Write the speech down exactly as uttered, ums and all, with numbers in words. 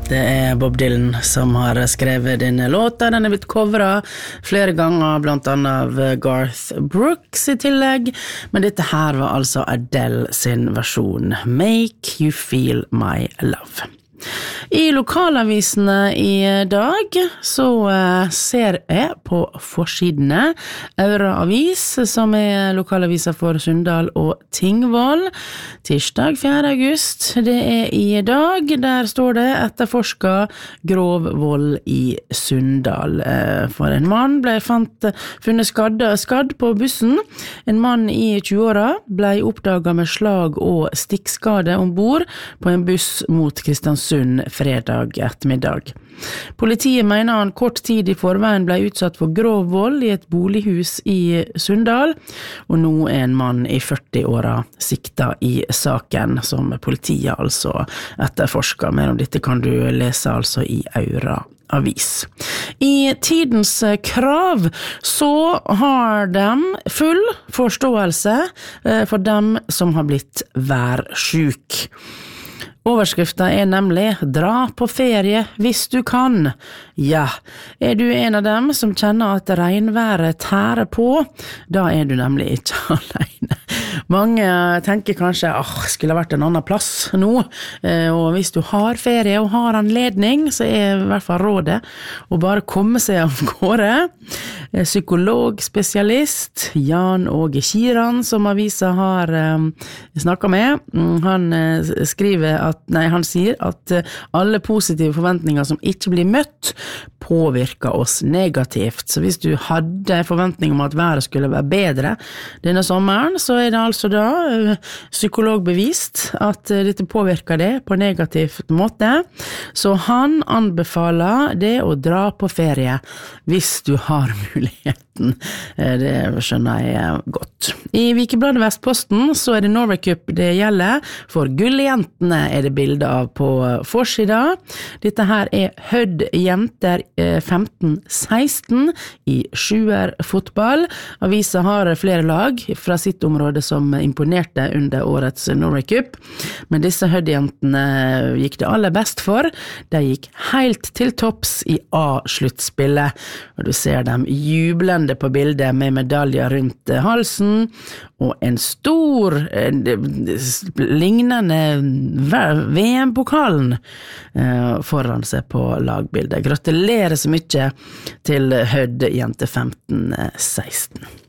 Det er Bob Dylan som har skrevet denne låta. Den er blitt coveret flere ganger, blant annet av Garth Brooks I tillegg. Men dette her var altså Adele sin versjon. Make You Feel My Love. I lokalavisene I dag så uh, ser jeg på forsidene Aura Avis, som er lokalavisa for Sunndal og Tingvoll. Tirsdag fjerde august, det er I dag. Der står det etterforsket grov vold I Sunndal. Uh, for en mann ble fant, funnet skadd, skadd på bussen. En mann I tjueåra ble oppdaget med slag og stikkskade ombord på en buss mot Kristiansund fredag ettermiddag. Politiet mener han kort tid I forveien ble utsatt for grov vold I et bolighus I Sunndal, og nå er en mann I førti-åra sikta I saken, som politiet altså etterforsker. Mer om dette kan du lese altså I Aura Avis. I tidens krav så har de full forståelse for dem som har blitt værsjuk. Overskriften er nemlig «Dra på ferie hvis du kan». Ja, er du en av dem som kjenner at regnværet tærer på, da er du nemlig ikke alene. Mange tenker kanskje, åh, skulle det vært en annen plass nå, og hvis du har ferie og har anledning, så er I hvert fall rådet å bare komme seg av gårde. Psykologspesialist Jan Åge Kiran, som avisa har um, snakket med, han uh, skriver at Nei, han sier at alle positive forventninger som ikke blir møtt påvirker oss negativt. Så hvis du hadde en forventning om at været skulle være bedre denne sommeren, så er det altså da psykologbevist at dette påvirker det på negativt måte. Så han anbefaler det å dra på ferie hvis du har muligheten. Det skjønner jeg godt. I Vikebladet Vestposten så er det Norway Cup det gjelder. For gullejentene er det bilde av på forsida. Dette her er Hødd jenter femten seksten I sjuerfotball. Avisa har flere lag fra sitt område som imponerte under årets Norway Cup. Men disse Hødd jentene gikk det aller best for. De gikk helt til topps I A-sluttspillet. Og du ser dem jublende på bildet med medaljer rundt halsen og en stor lignende V M-pokalen foran seg på lagbildet. Gratulerer så mye til Hødd jente femten seksten.